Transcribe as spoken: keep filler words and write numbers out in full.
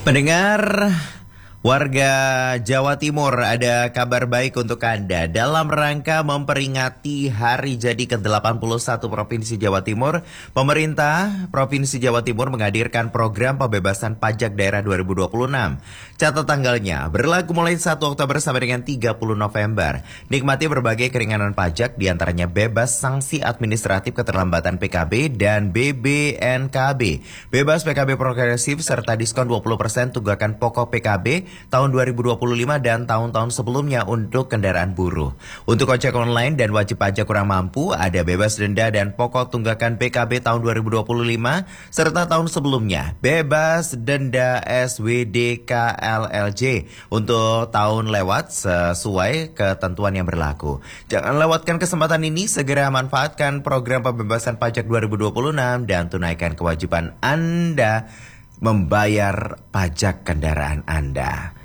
Pendengar warga Jawa Timur, ada kabar baik untuk Anda. Dalam rangka memperingati hari jadi ke delapan puluh satu Provinsi Jawa Timur, pemerintah Provinsi Jawa Timur menghadirkan program pembebasan pajak daerah dua ribu dua puluh enam. Catat tanggalnya, berlaku mulai satu Oktober sampai dengan tiga puluh November. Nikmati berbagai keringanan pajak, diantaranya bebas sanksi administratif keterlambatan P K B dan B B N K B. Bebas P K B progresif serta diskon dua puluh persen tunggakan pokok P K B tahun dua ribu dua puluh lima dan tahun-tahun sebelumnya untuk kendaraan buruh. Untuk ojek online dan wajib pajak kurang mampu, ada bebas denda dan pokok tunggakan P K B tahun dua ribu dua puluh lima serta tahun sebelumnya. Bebas denda S W D K L L J untuk tahun lewat sesuai ketentuan yang berlaku. Jangan lewatkan kesempatan ini, segera manfaatkan program pembebasan pajak dua ribu dua puluh enam dan tunaikan kewajiban Anda membayar pajak kendaraan Anda.